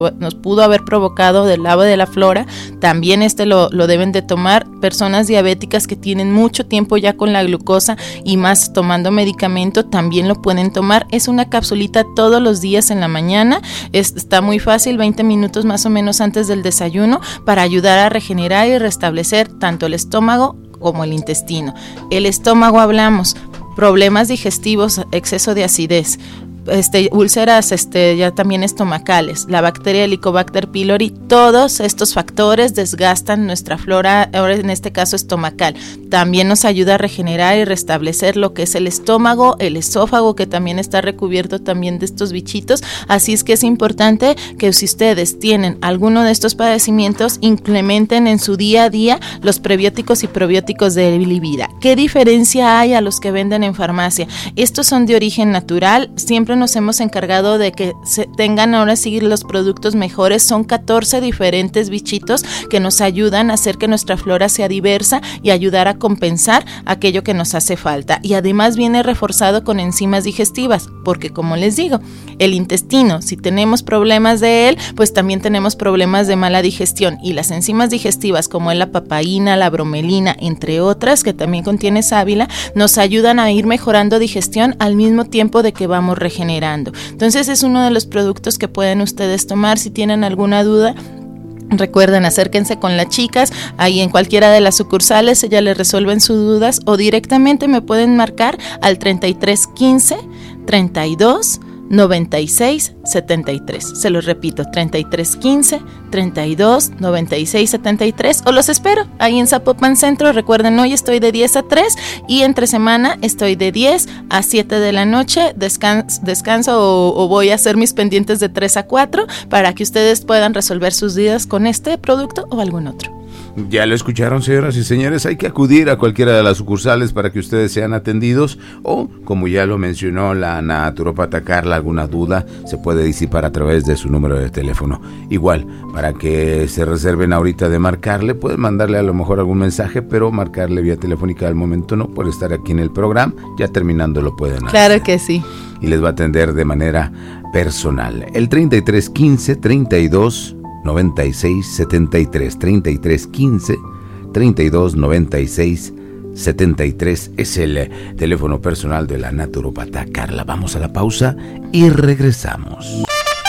nos pudo haber provocado del lado de la flora, también lo deben de tomar. Personas diabéticas que tienen mucho tiempo ya con la glucosa y más tomando medicamento, también lo pueden tomar. Es una capsulita todos los días en la mañana, está muy fácil, 20 minutos más o menos antes del desayuno, para ayudar a regenerar y restablecer tanto el estómago como el intestino. El estómago hablamos, problemas digestivos, exceso de acidez, úlceras ya también estomacales, la bacteria Helicobacter pylori, todos estos factores desgastan nuestra flora, ahora en este caso estomacal. También nos ayuda a regenerar y restablecer lo que es el estómago, el esófago, que también está recubierto también de estos bichitos. Así es que es importante que si ustedes tienen alguno de estos padecimientos, implementen en su día a día los prebióticos y probióticos de Bilivida. ¿Qué diferencia hay a los que venden en farmacia? Estos son de origen natural, siempre nos hemos encargado de que tengan ahora sí los productos mejores. Son 14 diferentes bichitos que nos ayudan a hacer que nuestra flora sea diversa y ayudar a compensar aquello que nos hace falta. Y además viene reforzado con enzimas digestivas, porque como les digo, el intestino, si tenemos problemas de él, pues también tenemos problemas de mala digestión, y las enzimas digestivas como es la papaína, la bromelina, entre otras que también contiene sábila, nos ayudan a ir mejorando digestión al mismo tiempo de que vamos regenerando. Entonces es uno de los productos que pueden ustedes tomar. Si tienen alguna duda, recuerden, acérquense con las chicas ahí en cualquiera de las sucursales, ellas les resuelven sus dudas, o directamente me pueden marcar al 33 15 32 96 73. Se los repito, 33 15 32 96 73, o los espero ahí en Zapopan Centro. Recuerden, hoy estoy de 10 a 3 y entre semana estoy de 10 a 7 de la noche. Descanso o voy a hacer mis pendientes de 3 a 4 para que ustedes puedan resolver sus dudas con este producto o algún otro. Ya lo escucharon, señoras y señores, hay que acudir a cualquiera de las sucursales para que ustedes sean atendidos, o como ya lo mencionó la naturópata Carla, alguna duda se puede disipar a través de su número de teléfono. Igual, para que se reserven ahorita de marcarle, pueden mandarle a lo mejor algún mensaje, pero marcarle vía telefónica al momento no, por estar aquí en el programa, ya terminando lo pueden hacer. Claro que sí. Y les va a atender de manera personal. El 33 15 32 96 73, 33 15 32 96 73 es el teléfono personal de la naturópata Carla. Vamos a la pausa y regresamos.